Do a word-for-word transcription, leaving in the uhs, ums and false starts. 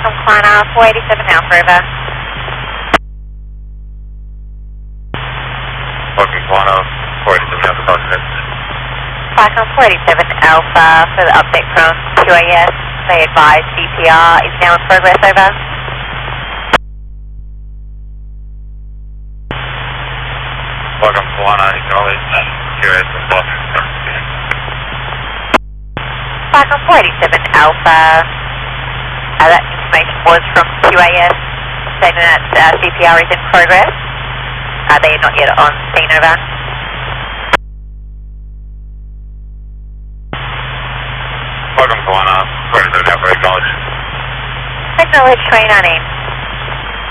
Falcon Climber, four eighty-seven Alpha, over. Falcon Climber, four eighty-seven Alpha, Falcon. Falcon four eighty-seven Alpha, for the update from Q A S, they advise C P R is now in progress, over. Falcon Climber, acknowledge Q A S and Falcon. Falcon four eighty-seven Alpha, uh, that information was from Q A S, stating that uh, C P R is in progress. Uh, they are not yet on scene, over. Falcon Climber, four eighty-seven Alpha, acknowledge. Acknowledge twenty nineteen.